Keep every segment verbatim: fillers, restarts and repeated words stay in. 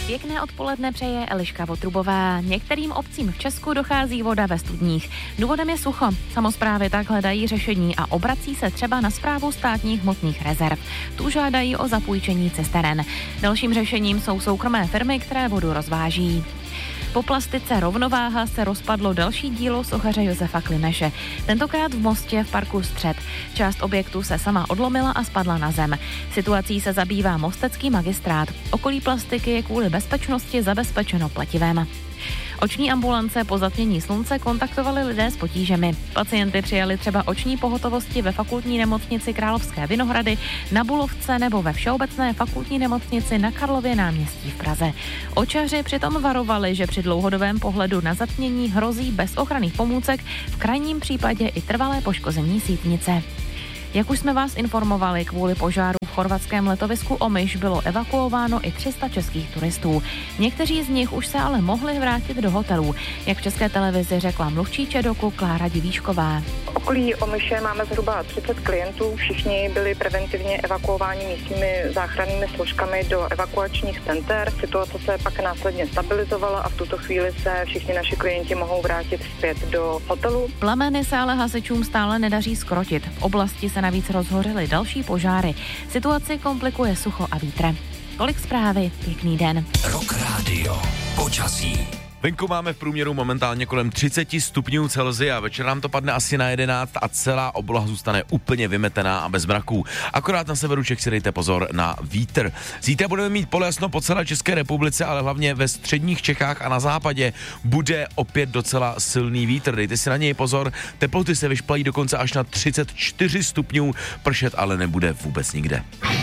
Pěkné odpoledne přeje Eliška Votrubová. Některým obcím v Česku dochází voda ve studních. Důvodem je sucho. Samosprávy tak hledají řešení a obrací se třeba na správu státních hmotných rezerv. Tu žádají o zapůjčení cisteren. Dalším řešením jsou soukromé firmy, které vodu rozváží. Po plastice Rovnováha se rozpadlo další dílo sochaře Josefa Klimeše. Tentokrát v Mostě v parku Střed. Část objektu se sama odlomila a spadla na zem. Situací se zabývá mostecký magistrát. Okolí plastiky je kvůli bezpečnosti zabezpečeno pletivem. Oční ambulance po zatmění slunce kontaktovali lidé s potížemi. Pacienty přijali třeba oční pohotovosti ve fakultní nemocnici Královské Vinohrady, na Bulovce nebo ve Všeobecné fakultní nemocnici na Karlově náměstí v Praze. Očaři přitom varovali, že při dlouhodobém pohledu na zatmění hrozí bez ochranných pomůcek, v krajním případě i trvalé poškození sítnice. Jak už jsme vás informovali, kvůli požáru v chorvatském letovisku Omiš bylo evakuováno i tři sta českých turistů. Někteří z nich už se ale mohli vrátit do hotelů, jak v České televizi řekla mluvčí ČEDOKu Klára Divíšková. V okolí Omiše máme zhruba třicet klientů, všichni byli preventivně evakuováni místními záchrannými složkami do evakuačních center. Situace se pak následně stabilizovala a v tuto chvíli se všichni naši klienti mohou vrátit zpět do hotelu. Plameny se ale hasičům stále nedaří skrotit. V oblasti se navíc rozhořely další požáry. Situaci komplikuje sucho a vítr. Tolik zprávy, pěkný den. Rock Radio, počasí. Venku máme v průměru momentálně kolem třicet stupňů Celsia, večer nám to padne asi na jedenáct a celá obloha zůstane úplně vymetená a bez mraků. Akorát na severu Čech si dejte pozor na vítr. Zítra budeme mít polojasno po celé České republice, ale hlavně ve středních Čechách a na západě bude opět docela silný vítr. Dejte si na něj pozor, teploty se vyšplají dokonce až na třicet čtyři stupňů, pršet ale nebude vůbec nikde.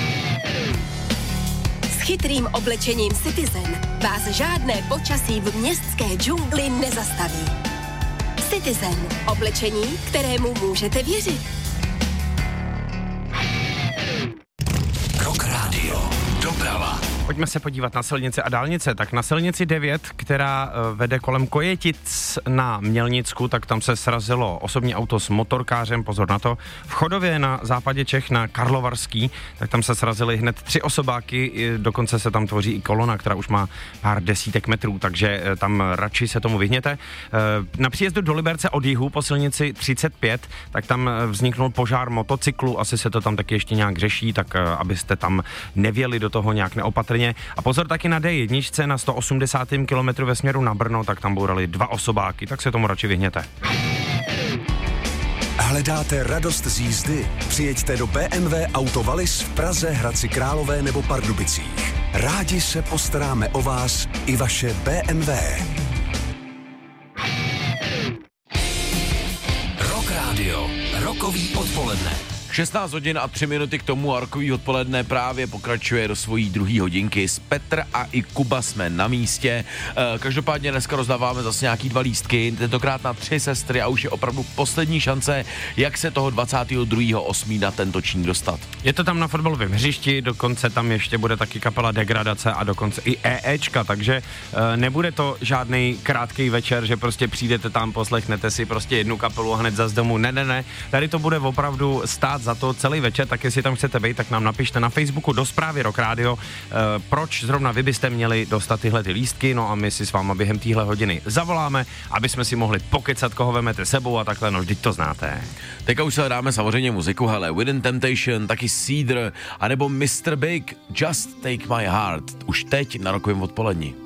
Chytrým oblečením Citizen vás žádné počasí v městské džungli nezastaví. Citizen. Oblečení, kterému můžete věřit. Rock Radio. Doprava. Pojďme se podívat na silnice a dálnice. Tak na silnici devět, která vede kolem Kojetic na Mělnicku, tak tam se srazilo osobní auto s motorkářem, pozor na to. V Chodově na západě Čech na Karlovarský, tak tam se srazily hned tři osobáky, dokonce se tam tvoří i kolona, která už má pár desítek metrů, takže tam radši se tomu vyhněte. Na příjezdu do Liberce od jihu po silnici třicet pět, tak tam vzniknul požár motocyklu, asi se to tam taky ještě nějak řeší, tak abyste tam nevěli do toho nějak neopatrně. A pozor taky na dé jedna na sto osmdesátém kilometru ve směru na Brno, tak tam bourali dva osobáky, tak se tomu radši vyhněte. Hledáte radost z jízdy? Přijeďte do bé em vé Auto Wallis v Praze, Hradci Králové nebo Pardubicích. Rádi se postaráme o vás i vaše bé em vé. Rock Radio. Rokový odpoledne. šestnáct hodin a tři minuty k tomu a rokový odpoledne právě pokračuje do svojí druhé hodinky. S Petr a i Kuba jsme na místě. E, každopádně dneska rozdáváme zase nějaký dva lístky, tentokrát na tři sestry a už je opravdu poslední šance, jak se toho dvacátého druhého osmého na ten točník dostat. Je to tam na fotbalovém hřišti, dokonce tam ještě bude taky kapela Degradace a dokonce i EEčka, takže e, nebude to žádný krátký večer, že prostě přijdete tam, poslechnete si prostě jednu kapelu a hned zas domů. Ne, ne, ne, tady to bude opravdu stát za to celý večer, tak jestli tam chcete být, tak nám napište na Facebooku do zprávy Rock Radio, e, proč zrovna vy byste měli dostat tyhle ty lístky, no a my si s váma během téhle hodiny zavoláme, aby jsme si mohli pokecat, koho vemete sebou a takhle, no vždyť to znáte. Teďka už se dáme samozřejmě muziku, hele, Within Temptation, taky Cedar, anebo mister Big, Just Take My Heart, už teď na rokovém odpoledni.